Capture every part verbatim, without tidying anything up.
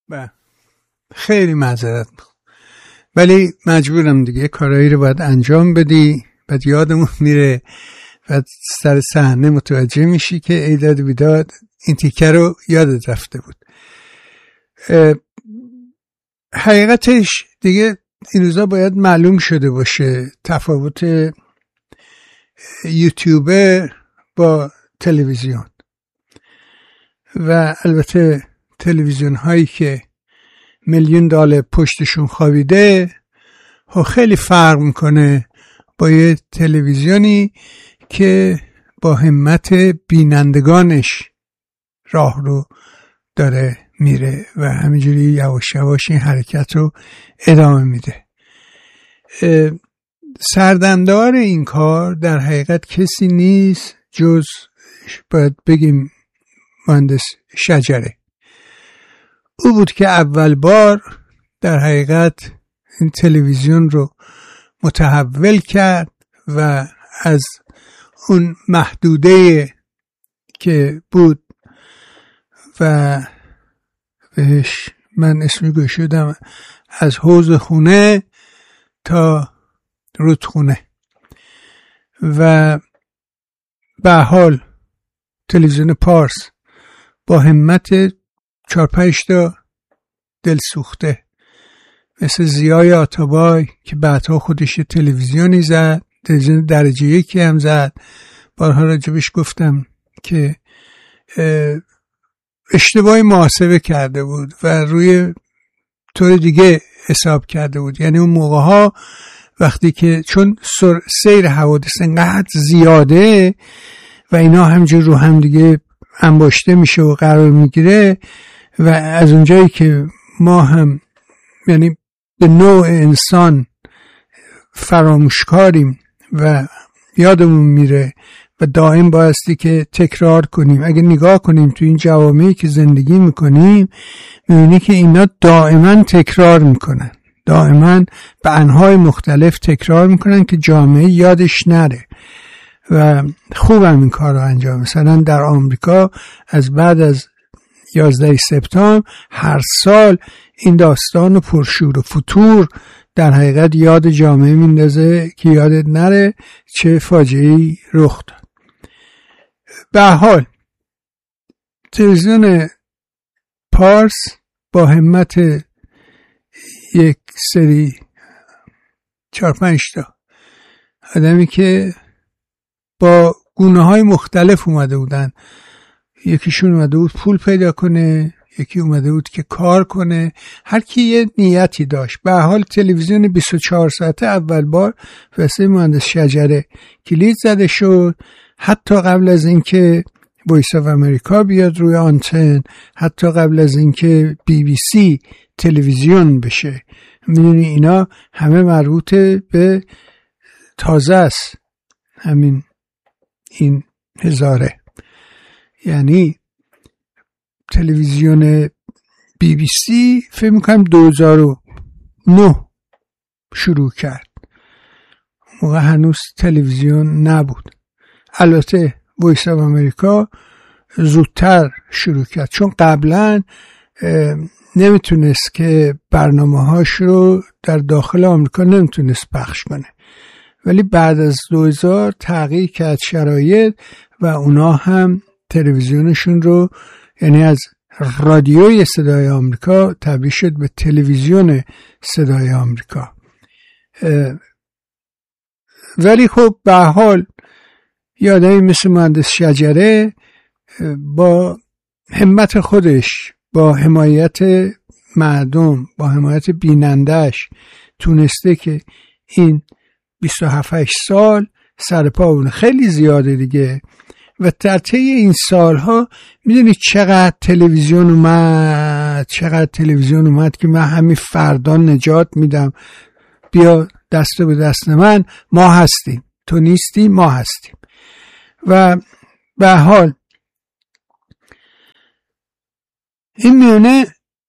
با خیلی معذرت میخوام، ولی مجبورم دیگه، کارایی رو باید انجام بدی، بعد یادمون میره، بعد سر صحنه متوجه میشی که ایداد بیداد این تیکه رو یادت رفته بود. حقیقتش دیگه این روزا باید معلوم شده باشه تفاوت یوتیوب با تلویزیون، و البته تلویزیون هایی که میلیون دلار پشتشون خوابیده ها خیلی فرق میکنه با یه تلویزیونی که با همت بینندگانش راه رو داره میره و همینجوری یواش یواش این حرکت رو ادامه میده. سردمدار این کار در حقیقت کسی نیست جز باید بگیم مهندس شجره. او بود که اول بار در حقیقت این تلویزیون رو متحول کرد و از اون محدوده که بود و بهش من اسمی گشودم از حوض خونه تا رودخونه، و به حال تلویزیون پارس با همت چار پنج تا دل سوخته مثل زیای آتابای که بعدها خودش تلویزیونی زد، تلویزیون درجه یکی هم زد، بارها راجبش گفتم که اشتباهی محاسبه کرده بود و روی طور دیگه حساب کرده بود. یعنی اون موقع ها وقتی که چون سیر حوادث انقدر زیاده و اینا همجور رو هم دیگه انباشته میشه و قرار میگیره، و از اونجایی که ما هم یعنی به نوع انسان فراموشکاریم و یادمون میره و دائم بایستی که تکرار کنیم. اگه نگاه کنیم تو این جوامعی که زندگی میکنیم میبینی که اینا دائما تکرار میکنن، دائما به انواع مختلف تکرار میکنن که جامعه یادش نره و خوبم این کار رو انجام. مثلا در آمریکا از بعد از یازده سپتامبر هر سال این داستان پرشور و فتور در حقیقت یاد جامعه میندازه که یادت نره چه فاجعه‌ای رخ داد. به حال تلویزیون پارس با همت یک سری چار پنج تا آدمی که با گونه های مختلف اومده بودن، یکیشون اومده بود پول پیدا کنه، یکی اومده بود که کار کنه، هر کی یه نیتی داشت. به حال تلویزیون بیست و چهار ساعته اول بار واسه مهندس شجره کلید زده شد، حتی قبل از اینکه وایس آف امریکا بیاد روی آنتن، حتی قبل از اینکه بی بی سی تلویزیون بشه. میدونی اینا همه مربوط به تازه است، همین این هزاره. یعنی تلویزیون بی بی سی فکر میکنم دو هزار و نه شروع کرد، موقع هنوز تلویزیون نبود. البته وایس آف امریکا زودتر شروع کرد چون قبلا نمیتونست که برنامه هاش رو در داخل آمریکا نمیتونست پخش کنه، ولی بعد از دو هزار تغییر کرد شرایط و اونا هم تلویزیونشون رو، یعنی از رادیوی صدای آمریکا تبدیل شد به تلویزیون صدای آمریکا. ولی خب به حال یادمی مثل مهندس شجره با همت خودش، با حمایت مردم، با حمایت بینندش تونسته که این بیست و هفت سال سر پا بونه. خیلی زیاده دیگه. و در طی این سالها میدونی چقدر تلویزیون اومد، چقدر تلویزیون اومد که من همین فردا نجات میدم، بیا دست به دست من، ما هستیم، تو نیستی، ما هستیم. و به حال این میونه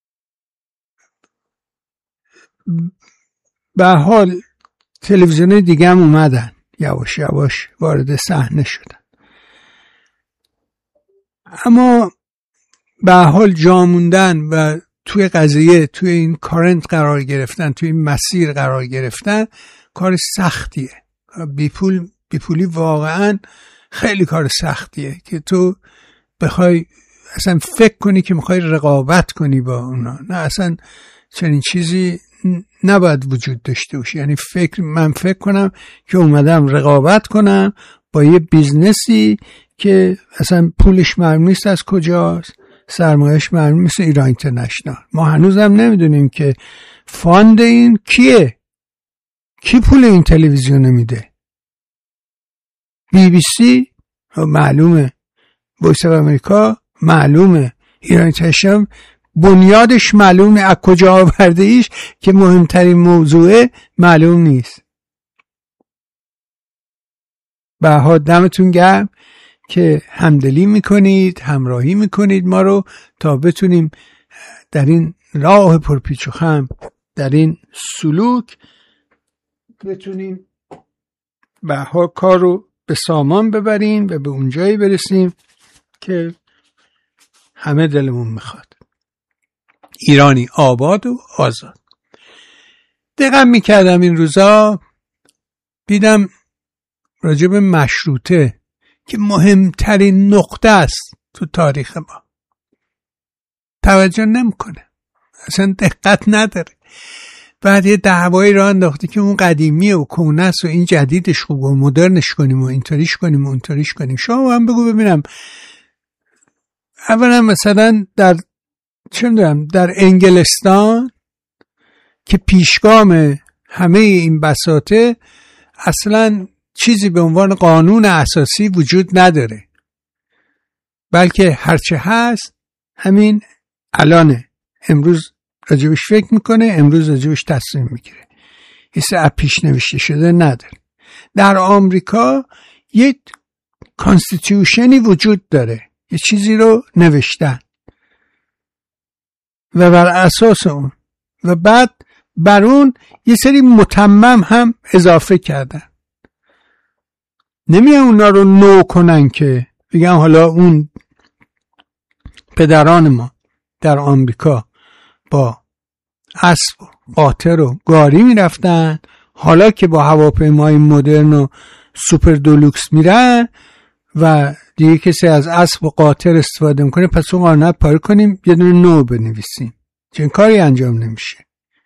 به حال تلویزیون دیگه هم اومدن، یواش یواش وارد صحنه شدن. اما به حال جا موندن و توی قضیه، توی این کارنت قرار گرفتن، توی این مسیر قرار گرفتن کار سختیه. بی پول بی پولی واقعا خیلی کار سختیه که تو بخوای اصلا فکر کنی که میخوای رقابت کنی با اونا. نه، اصلا چنین چیزی نباید وجود داشته باشه. یعنی فکر من فکر کنم که اومدم رقابت کنم با یه بیزنسی که اصلا پولش معلوم نیست از کجاست، سرمایهش معلوم نیست. ایران اینترنشنال ما هنوزم نمیدونیم که فاند این کیه، کی پول این تلویزیون میده. بی بی سی معلومه، وایس آف امریکا معلومه، ایران اینترنشنال بنیادش معلومه، از کجا آورده ایش که مهمترین موضوعه معلوم نیست. بها دمتون گرم که همدلی میکنید، همراهی میکنید ما رو تا بتونیم در این راه پرپیچ و خم، در این سلوک بتونیم بها کار رو به سامان ببریم و به اونجایی برسیم که همه دلمون میخواد. ایرانی آباد و آزاد. دقیقا میکردم این روزا، دیدم راجب مشروطه که مهمترین نقطه است تو تاریخ ما، توجه نمیکنه، اصلا دقت نداره. بعد یه دعوایی راه انداخته که اون قدیمیه و کهنه است و این جدیدش خوبه و مدرنش کنیم و اینطوریش کنیم و اونطوریش کنیم. شما هم بگو ببینم، اولا مثلا در چه می‌دونم در انگلستان که پیشگام همه این بساطه، اصلا چیزی به عنوان قانون اساسی وجود نداره، بلکه هرچه هست همین الانه. امروز راجبش فکر میکنه، امروز راجبش تصمیم میگیره، حیث پیش نوشته شده نداره. در آمریکا یک کانستیتیوشنی وجود داره، یه چیزی رو نوشتن و بر اساس اون و بعد بر اون یه سری متمم هم اضافه کردن. نمیان اونا رو نو کنن که بگن حالا اون پدران ما در آمریکا با اسب و قاطر و گاری میرفتن، حالا که با هواپیمای مدرن و سوپر دولوکس میرن و دیگه کسی از اسب و قاطر استفاده میکنه، پس اون قانون پاره کنیم یه دونه نو بنویسیم. چون کاری انجام نمیشه.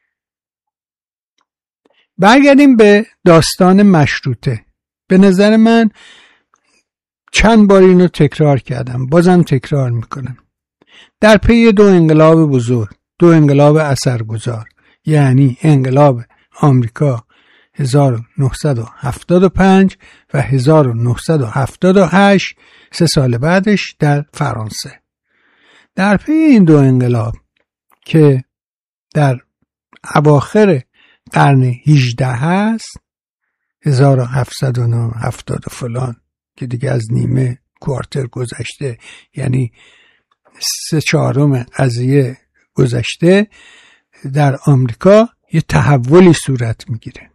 برگردیم به داستان مشروطه. به نظر من چند بار اینو تکرار کردم، بازم تکرار میکنم. در پی دو انقلاب بزرگ، دو انقلاب اثرگذار، یعنی انقلاب آمریکا هزار و نهصد و هفتاد و پنج و هزار و نهصد و هفتاد و هشت، سه سال بعدش در فرانسه. در پی این دو انقلاب که در اواخر قرن هجده هست، هزار و هفتصد و هفتاد و فلان، که دیگه از نیمه کوارتر گذشته، یعنی سه چهارم قضیه گذشته، در آمریکا یه تحولی صورت میگیره.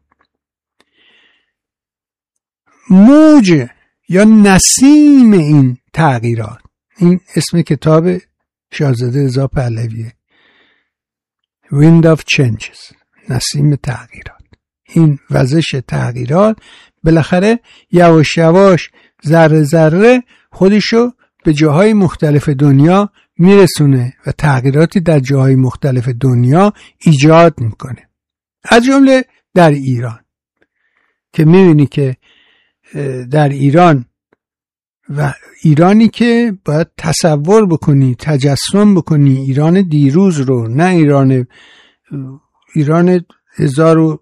موج یا نسیم این تغییرات، این اسم کتاب شاهزاده رضا پهلویه، Wind of Changes، نسیم تغییرات. این وزش تغییرات بالاخره یواش یواش ذره ذره خودشو به جاهای مختلف دنیا میرسونه و تغییراتی در جاهای مختلف دنیا ایجاد میکنه، از جمله در ایران که میبینی که در ایران و ایرانی که باید تصور بکنی، تجسم بکنی، ایران دیروز رو، نه ایران ایران هزار و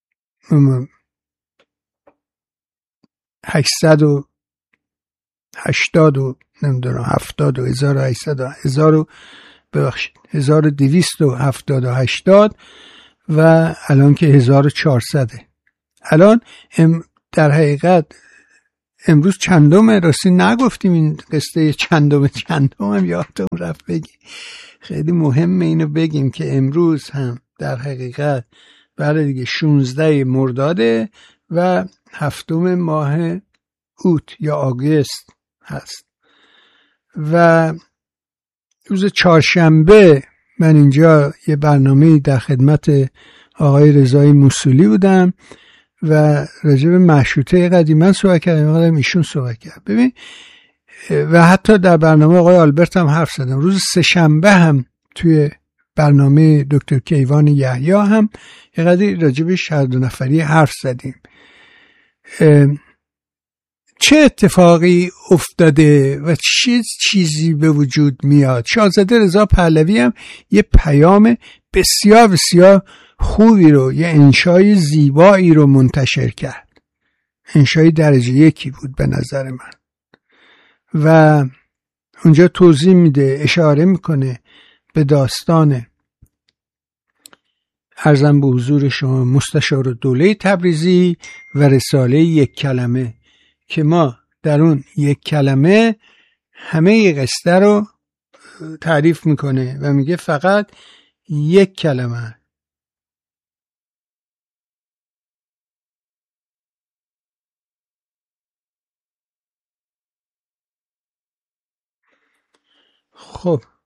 هشتصد و هشتاد و نمیدونم هفتاد و هزار و هشتصد و هزار و ببخشید هزار و دویست و هفتاد و هشتاد و الان که هزار و چهارصده. الان ام در حقیقت امروز چندمه؟ راستی نگفتیم این قصه چندم چندم هم یادتون رفت بگی. خیلی مهمه اینو بگیم که امروز هم در حقیقت برای دیگه شانزده مرداده و هفتم ماه اوت یا آگوست هست و روز چهارشنبه من اینجا یه برنامه در خدمت آقای رضای موصولی بودم و راجع به مشروطه قدیما صحبت کردم، مقدم ایشون صحبت کرد. ببین و حتی در برنامه آقای آلبرت هم حرف زدم. روز سه‌شنبه هم توی برنامه دکتر کیوان یحیی هم یه قدری راجع به هر دو نفری حرف زدیم. چه اتفاقی افتاده و چه چیزی به وجود میاد؟ شاهزاده رضا پهلوی هم یه پیام بسیار بسیار خوبی رو، یه انشای زیبایی رو منتشر کرد. انشای درجه یکی بود به نظر من و اونجا توضیح میده، اشاره میکنه به داستان عرضم به حضور شما مستشار دوله تبریزی و رساله یک کلمه که ما در اون یک کلمه همه قصه رو تعریف میکنه و میگه فقط یک کلمه. خب